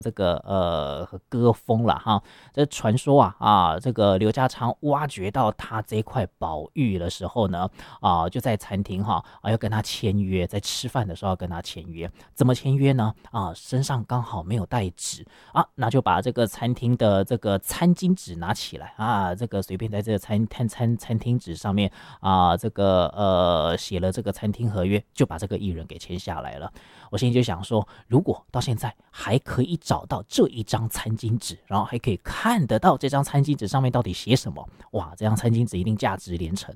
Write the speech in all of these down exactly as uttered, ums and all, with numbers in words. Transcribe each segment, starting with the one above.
这个呃歌风了哈。这传说啊啊，这个刘家昌挖掘到他这块宝玉的时候呢，啊就在餐厅哈啊要跟他签约，在吃饭的时候要跟他签约，怎么签约呢？啊身上刚好没有带纸啊，那就把这个餐厅的这个餐巾纸拿起来啊，这个随便在这个餐餐餐餐厅纸上面啊，这个呃写了这个餐厅合约，就把这个艺人给签下来了。我心里就想说，如果到现在还可以找到这一张餐巾纸，然后还可以看得到这张餐巾纸上面到底写什么，哇，这张餐巾纸一定价值连城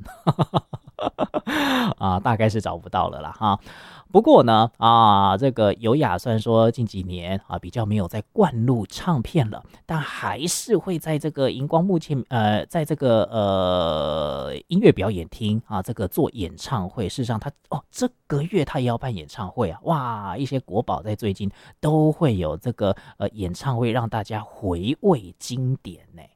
啊，大概是找不到了啦哈。不过呢，啊，这个尤雅虽然说近几年啊比较没有在灌录唱片了，但还是会在这个荧光幕前，呃，在这个呃音乐表演厅啊，这个做演唱会。事实上他，哦，这个月他也要办演唱会啊，哇，一些国宝在最近都会有这个呃演唱会，让大家回味经典呢。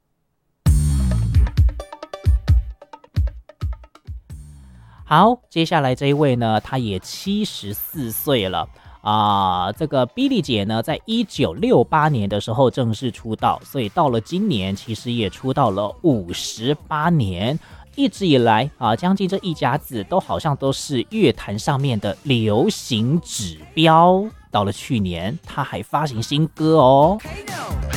好，接下来这一位呢，她也七十四岁了啊、呃。这个 Billy 姐呢，在一九六八年的时候正式出道，所以到了今年，其实也出道了五十八年。一直以来啊，将近这一甲子都好像都是乐坛上面的流行指标。到了去年，她还发行新歌哦。Hey no.